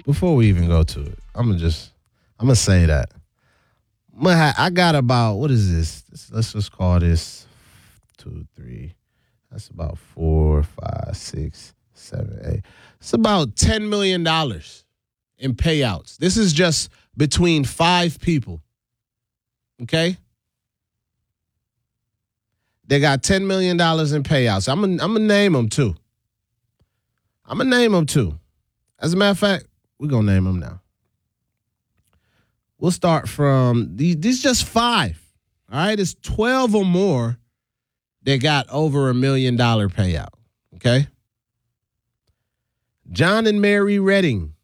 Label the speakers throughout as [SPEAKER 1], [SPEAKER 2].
[SPEAKER 1] before we even go to it, I'm gonna say that. I got about, what is this? Let's just call this 2, 3. That's about 4, 5, 6, 7, 8. It's about $10 million in payouts. This is just between 5 people. Okay? They got $10 million in payouts. I'm gonna name them too. As a matter of fact, we're going to name them now. We'll start from these just 5. All right? It's 12 or more that got over $1 million payout. Okay? John and Mary Redding.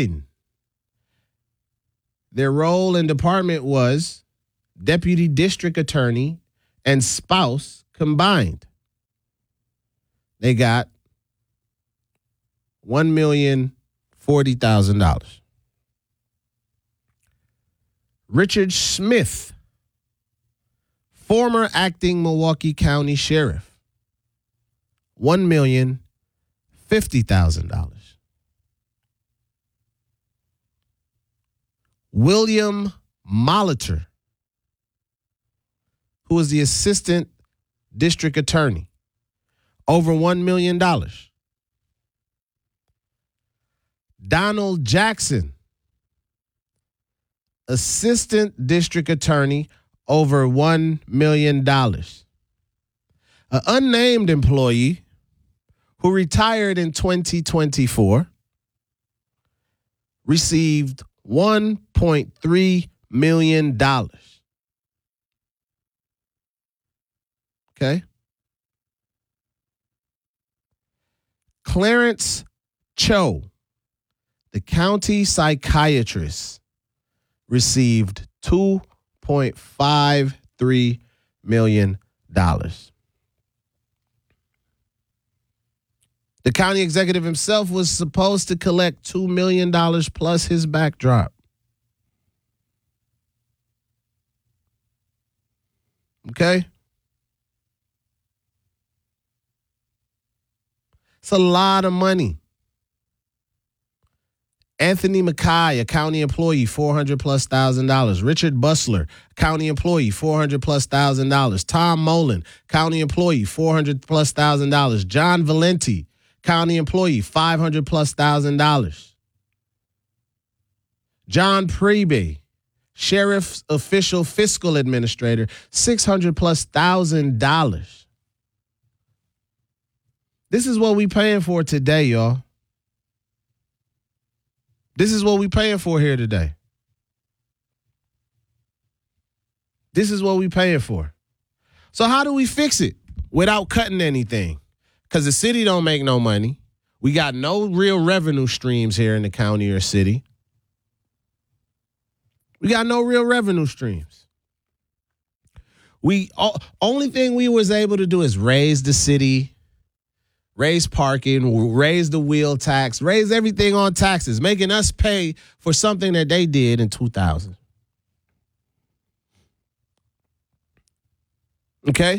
[SPEAKER 1] Their role and department was deputy district attorney and spouse combined. They got $1,040,000. Richard Smith, former acting Milwaukee County Sheriff, $1,050,000. William Molitor, who was the assistant district attorney, over $1 million. Donald Jackson, assistant district attorney, over $1 million. An unnamed employee who retired in 2024 received $1.3 million. Okay. Clarence Cho, the county psychiatrist, received $2.53 million. The county executive himself was supposed to collect $2 million plus his backdrop. Okay? It's a lot of money. Anthony Mackay, a county employee, $400,000+. Richard Busler, county employee, $400,000+. Tom Mullen, county employee, $400,000+. John Valenti, county employee, $500,000+. John Prebe, sheriff's official fiscal administrator, $600,000+. This is what we paying for today, y'all. This is what we paying for here today. This is what we paying for. So how do we fix it without cutting anything? Because the city don't make no money. We got no real revenue streams here in the county or city. We got no real revenue streams. Only thing we was able to do is raise the city, raise parking, raise the wheel tax, raise everything on taxes, making us pay for something that they did in 2000. Okay?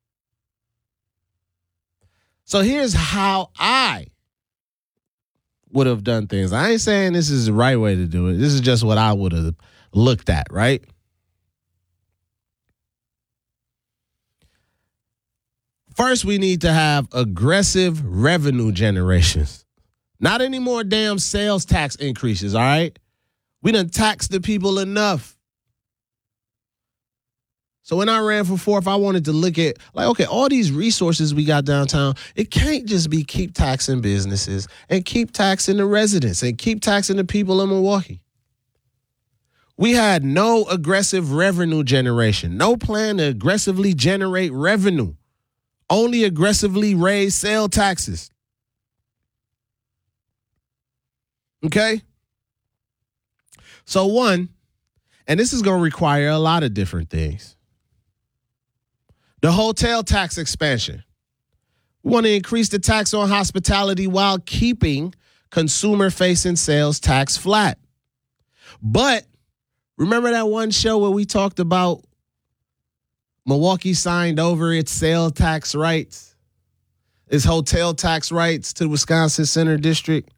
[SPEAKER 1] So here's how I would have done things. I ain't saying this is the right way to do it. This is just what I would have looked at, right? First, we need to have aggressive revenue generations. Not any more damn sales tax increases, all right? We done taxed the people enough. So when I ran for 4th, I wanted to look at, like, okay, all these resources we got downtown, it can't just be keep taxing businesses and keep taxing the residents and keep taxing the people in Milwaukee. We had no aggressive revenue generation, no plan to aggressively generate revenue, only aggressively raise sale taxes. Okay? So one, and this is going to require a lot of different things. The hotel tax expansion. We want to increase the tax on hospitality while keeping consumer-facing sales tax flat. But remember that one show where we talked about Milwaukee signed over its sales tax rights, its hotel tax rights to the Wisconsin Center District?